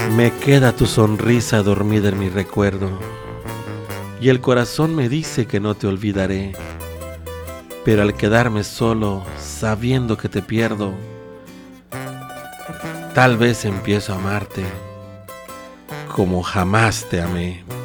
Me queda tu sonrisa dormida en mi recuerdo, y el corazón me dice que no te olvidaré, pero al quedarme solo, sabiendo que te pierdo, tal vez empiezo a amarte como jamás te amé.